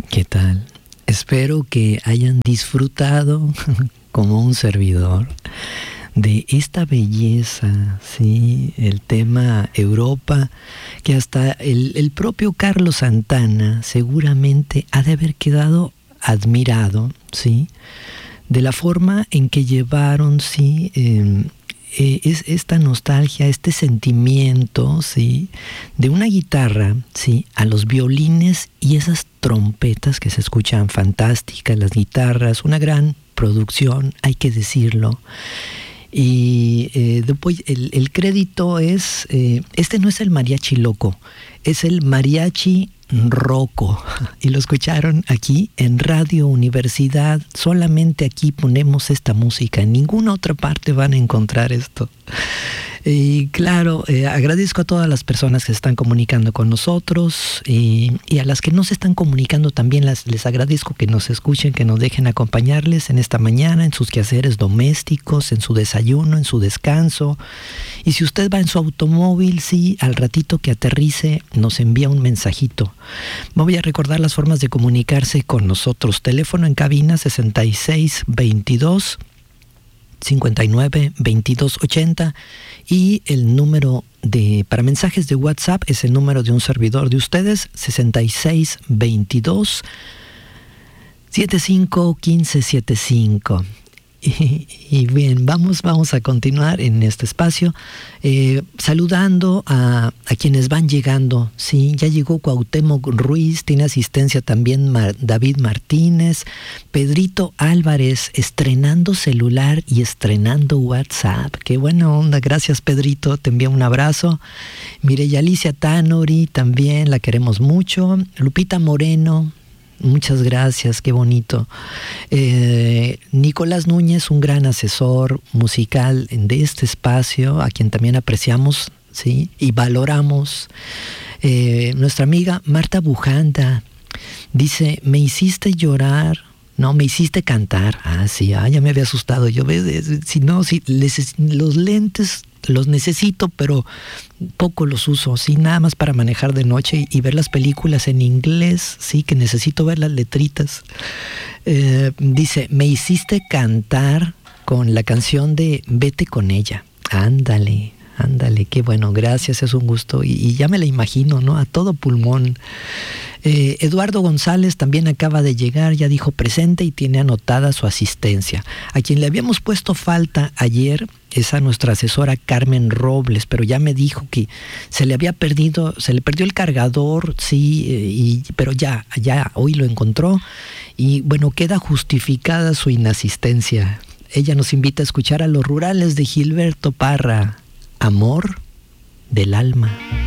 ¿Qué tal? Espero que hayan disfrutado, como un servidor, de esta belleza, ¿sí? El tema Europa, que hasta el propio Carlos Santana seguramente ha de haber quedado admirado, ¿sí? De la forma en que llevaron, ¿sí? Es esta nostalgia, este sentimiento, ¿sí? De una guitarra, ¿sí? A los violines y esas trompetas que se escuchan fantásticas, las guitarras, una gran producción, hay que decirlo. Y después el crédito es, este no es el mariachi loco, es el mariachi roco, y lo escucharon aquí en Radio Universidad. Solamente aquí ponemos esta música, en ninguna otra parte van a encontrar esto. Y claro, agradezco a todas las personas que se están comunicando con nosotros, y a las que no se están comunicando también les agradezco que nos escuchen, que nos dejen acompañarles en esta mañana, en sus quehaceres domésticos, en su desayuno, en su descanso. Y si usted va en su automóvil, sí, al ratito que aterrice, nos envía un mensajito. Me voy a recordar las formas de comunicarse con nosotros. Teléfono en cabina 6622 59 22 80, y el número para mensajes de WhatsApp es el número de un servidor de ustedes, 66 22 75 15 75. Y bien, vamos a continuar en este espacio saludando a quienes van llegando. Sí, ya llegó Cuauhtémoc Ruiz, tiene asistencia también David Martínez, Pedrito Álvarez, estrenando celular y estrenando WhatsApp. Qué buena onda, gracias Pedrito, te envío un abrazo. Mireya Alicia Tanori también, la queremos mucho. Lupita Moreno, muchas gracias, qué bonito. Nicolás Núñez, un gran asesor musical de este espacio, a quien también apreciamos, ¿sí? Y valoramos. Nuestra amiga Marta Bujanda dice, me hiciste llorar, no, me hiciste cantar. Ah, sí, ya me había asustado. Yo, los lentes los necesito, pero poco los uso, sí, nada más para manejar de noche y ver las películas en inglés, sí, que necesito ver las letritas. Dice, me hiciste cantar con la canción de Vete con ella. Ándale, qué bueno, gracias, es un gusto. Y ya me la imagino, ¿no? A todo pulmón. Eduardo González también acaba de llegar, ya dijo presente y tiene anotada su asistencia. A quien le habíamos puesto falta ayer es a nuestra asesora Carmen Robles, pero ya me dijo que se le perdió el cargador, sí, pero ya hoy lo encontró y bueno, queda justificada su inasistencia. Ella nos invita a escuchar a Los Rurales de Gilberto Parra, Amor del Alma.